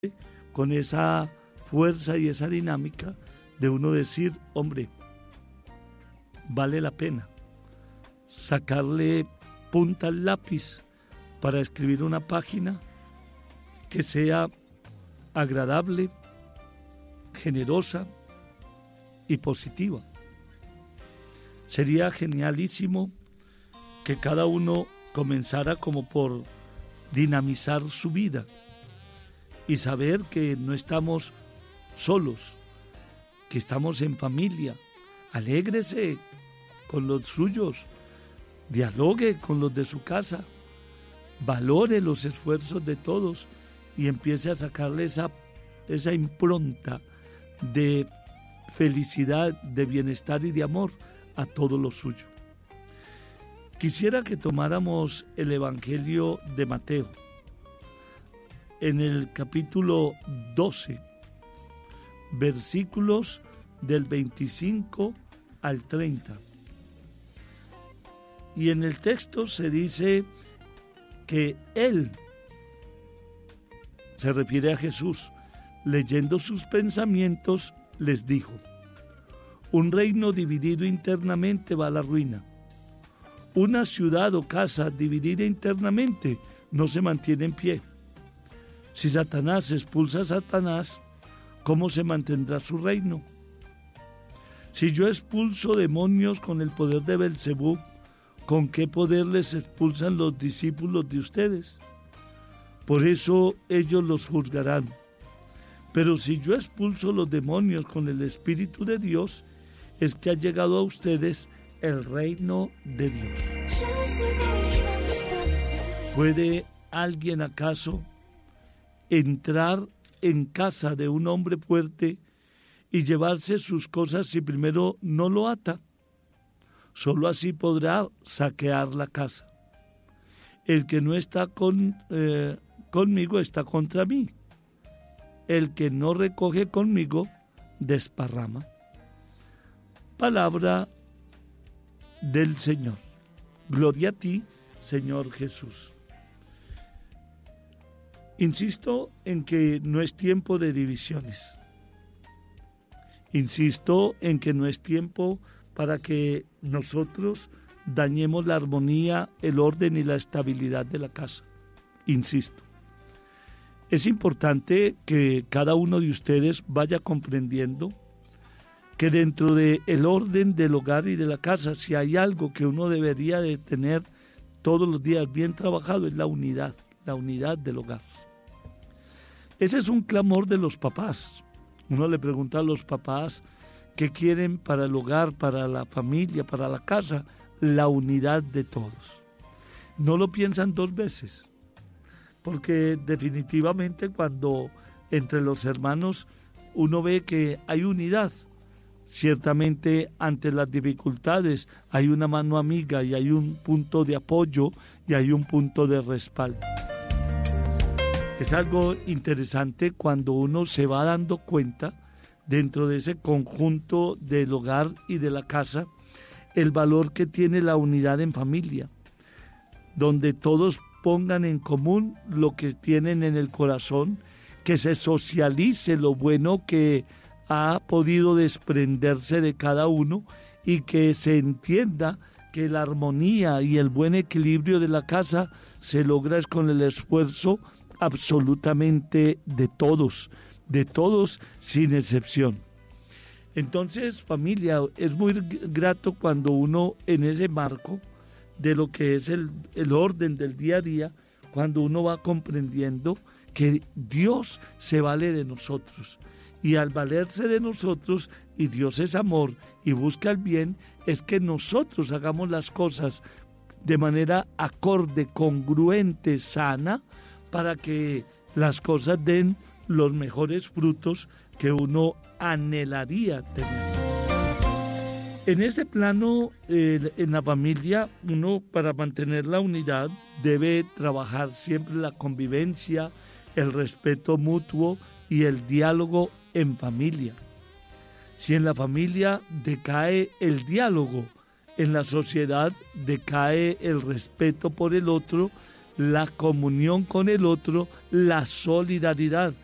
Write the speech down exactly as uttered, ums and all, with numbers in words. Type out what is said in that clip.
con esa fuerza y esa dinámica de uno decir, hombre, vale la pena sacarle punta al lápiz para escribir una página que sea agradable, generosa y positiva. Sería genialísimo que cada uno comenzara como por dinamizar su vida y saber que no estamos solos, que estamos en familia. Alégrese con los suyos, dialogue con los de su casa, valore los esfuerzos de todos y empiece a sacarle esa, esa impronta de felicidad, de bienestar y de amor a todo lo suyo. Quisiera que tomáramos el Evangelio de Mateo, en el capítulo doce, versículos del veinticinco al treinta. Y en el texto se dice que Él, se refiere a Jesús, leyendo sus pensamientos, les dijo: un reino dividido internamente va a la ruina. Una ciudad o casa dividida internamente no se mantiene en pie. Si Satanás expulsa a Satanás, ¿cómo se mantendrá su reino? Si yo expulso demonios con el poder de Belcebú, ¿con qué poder les expulsan los discípulos de ustedes? Por eso ellos los juzgarán. Pero si yo expulso los demonios con el Espíritu de Dios, es que ha llegado a ustedes el reino de Dios. ¿Puede alguien acaso entrar en casa de un hombre fuerte y llevarse sus cosas si primero no lo ata? Solo así podrá saquear la casa. El que no está con, eh, conmigo está contra mí. El que no recoge conmigo desparrama. Palabra del Señor. Gloria a ti, Señor Jesús. Insisto en que no es tiempo de divisiones. Insisto en que no es tiempo para que nosotros dañemos la armonía, el orden y la estabilidad de la casa. Insisto. Es importante que cada uno de ustedes vaya comprendiendo que dentro del orden del hogar y de la casa, si hay algo que uno debería de tener todos los días bien trabajado, es la unidad, la unidad del hogar. Ese es un clamor de los papás. Uno le pregunta a los papás qué quieren para el hogar, para la familia, para la casa, la unidad de todos. No lo piensan dos veces, porque definitivamente cuando entre los hermanos uno ve que hay unidad, ciertamente ante las dificultades hay una mano amiga y hay un punto de apoyo y hay un punto de respaldo. Es algo interesante cuando uno se va dando cuenta dentro de ese conjunto del hogar y de la casa el valor que tiene la unidad en familia, donde todos pongan en común lo que tienen en el corazón, que se socialice lo bueno que ha podido desprenderse de cada uno y que se entienda que la armonía y el buen equilibrio de la casa se logra es con el esfuerzo absolutamente de todos, de todos sin excepción. Entonces, familia, es muy grato cuando uno en ese marco de lo que es el, el orden del día a día, cuando uno va comprendiendo que Dios se vale de nosotros. Y al valerse de nosotros, y Dios es amor y busca el bien, es que nosotros hagamos las cosas de manera acorde, congruente, sana, para que las cosas den los mejores frutos que uno anhelaría tener. En este plano, eh, en la familia, uno para mantener la unidad debe trabajar siempre la convivencia, el respeto mutuo y el diálogo en familia. Si en la familia decae el diálogo, en la sociedad decae el respeto por el otro, la comunión con el otro, la solidaridad.